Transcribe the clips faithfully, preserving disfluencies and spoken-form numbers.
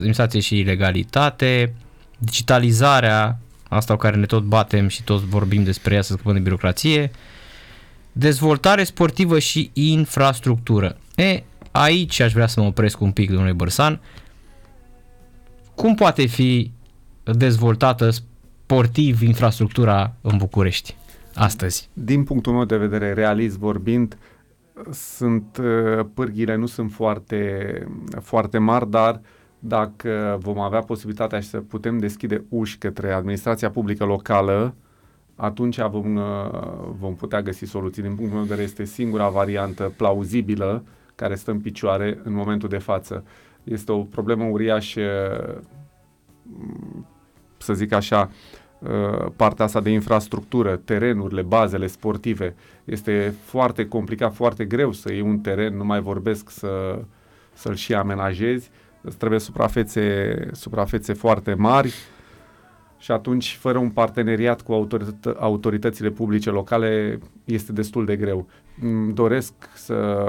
administrație și ilegalitate, digitalizarea, asta cu care ne tot batem și toți vorbim despre ea, să scăpăm de birocrație, dezvoltare sportivă și infrastructură. E, aici aș vrea să mă opresc un pic, domnule Bărsan. Cum poate fi dezvoltată sportiv infrastructura în București astăzi? Din punctul meu de vedere, realist vorbind, sunt pârghile nu sunt foarte, foarte mari, dar dacă vom avea posibilitatea și să putem deschide uși către administrația publică locală, atunci vom, vom putea găsi soluții. Din punctul meu de vedere, este singura variantă plauzibilă care stă în picioare în momentul de față. Este o problemă uriașă, să zic așa, partea asta de infrastructură, terenurile, bazele sportive. Este foarte complicat, foarte greu să iei un teren, nu mai vorbesc să, să-l și amenajezi. Îți trebuie suprafețe, suprafețe foarte mari și atunci, fără un parteneriat cu autorită- autoritățile publice locale, este destul de greu. Îmi doresc să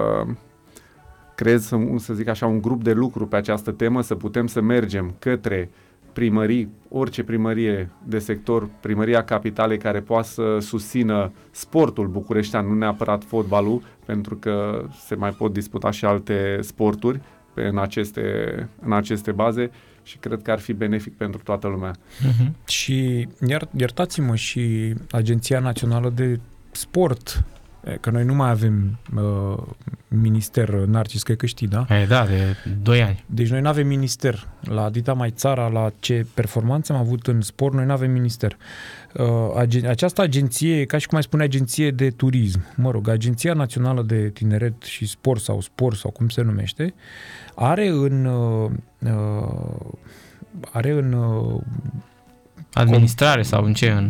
creez, să, să zic așa, un grup de lucru pe această temă, să putem să mergem către primării, orice primărie de sector, primăria capitalei care poate să susțină sportul bucureștean, nu neapărat fotbalul, pentru că se mai pot disputa și alte sporturi în aceste, în aceste baze și cred că ar fi benefic pentru toată lumea. Uh-huh. Și iar, iertați-mă, și Agenția Națională de Sport, că noi nu mai avem uh, minister, Narcis, cred că știi, da? E, da, de doi ani. Deci noi nu avem minister. La Dita Mai Țara, la ce performanțe am avut în sport, noi nu avem minister. Uh, agen- această agenție, ca și cum ai spune, agenție de turism, mă rog, Agenția Națională de Tineret și Sport sau Sport sau cum se numește, are în uh, uh, are în uh, administrare sau în ce? În...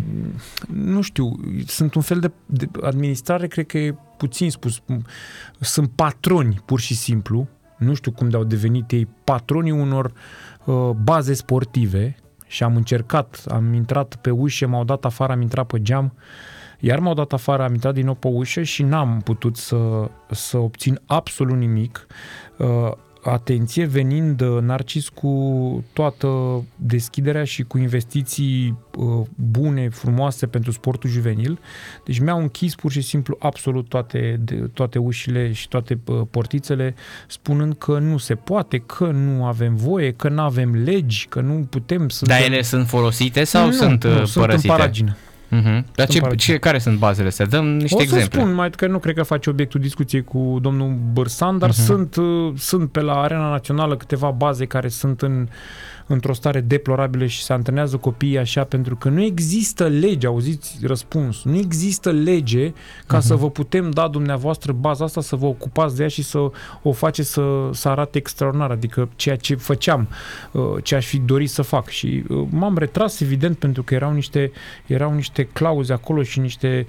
Nu știu, sunt un fel de, de administrare, cred că e puțin spus. Sunt patroni, pur și simplu, nu știu cum de-au devenit ei, patronii unor uh, baze sportive și am încercat, am intrat pe ușă, m-au dat afară, am intrat pe geam, iar m-au dat afară, am intrat din nou pe ușă și n-am putut să, să obțin absolut nimic. Uh, Atenție, venind Narcis cu toată deschiderea și cu investiții uh, bune, frumoase pentru sportul juvenil. Deci mi-au închis pur și simplu absolut toate, de, toate ușile și toate uh, portițele, spunând că nu se poate, că nu avem voie, că nu avem legi, că nu putem să... Dar ele sunt folosite sau nu, sunt nu, părăsite? Sunt în paragină. Uh-huh. Dar ce, ce, care sunt bazele astea? Dăm niște o să exemple. spun, mai că nu cred că face obiectul discuției cu domnul Bărsan, dar uh-huh. sunt, sunt pe la Arena Națională câteva baze care sunt în, într-o stare deplorabilă și se antrenează copiii așa, pentru că nu există lege, auziți răspuns, nu există lege ca uh-huh. să vă putem da dumneavoastră baza asta, să vă ocupați de ea și să o faceți să, să arate extraordinar, adică ceea ce făceam, ce aș fi dorit să fac. Și m-am retras, evident, pentru că erau niște, erau niște clauze acolo și niște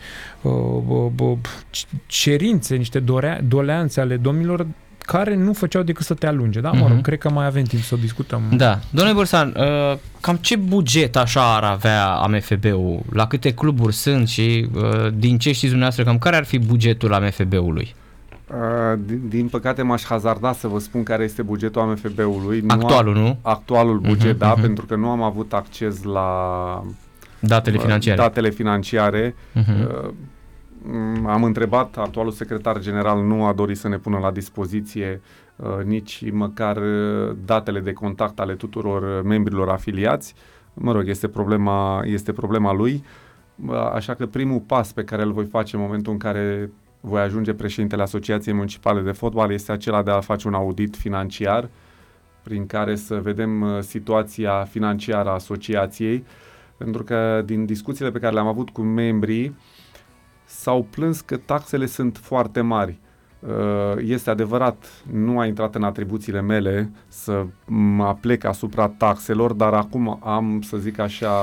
uh, uh, cerințe, niște dorea, doleanțe ale domnilor care nu făceau decât să te alunge. Da? Mă rog, uh-huh. cred că mai avem timp să o discutăm. Da. Domnule Bărsan, uh, cam ce buget așa ar avea A M F B-ul? La câte cluburi sunt și uh, din ce știți dumneavoastră, cam care ar fi bugetul A M F B-ului? Uh, din, din păcate m-aș hazarda să vă spun care este bugetul A M F B-ului. Actualul, nu? Am, actualul buget, uh-huh, da, uh-huh. pentru că nu am avut acces la datele financiare. Datele financiare. Uh-huh. Uh, am întrebat, actualul secretar general nu a dorit să ne pună la dispoziție uh, nici măcar datele de contact ale tuturor membrilor afiliați. Mă rog, este problema, este problema lui. Uh, așa că primul pas pe care îl voi face în momentul în care voi ajunge președintele Asociației Municipale de Fotbal este acela de a face un audit financiar prin care să vedem uh, situația financiară a asociației, pentru că din discuțiile pe care le-am avut cu membrii s-au plâns că taxele sunt foarte mari. Este adevărat, nu a intrat în atribuțiile mele să mă aplec asupra taxelor, dar acum am, să zic așa,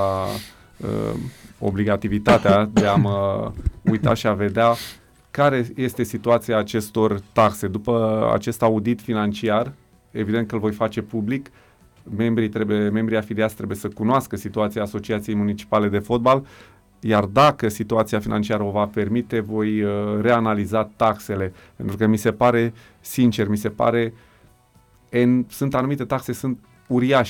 obligativitatea de a mă uita și a vedea care este situația acestor taxe. După acest audit financiar, evident că îl voi face public, membrii, trebuie, membrii afiliați trebuie să cunoască situația Asociației Municipale de Fotbal, iar dacă situația financiară o va permite, voi uh, reanaliza taxele, pentru că mi se pare, sincer, mi se pare, en, sunt anumite taxe, sunt uriaș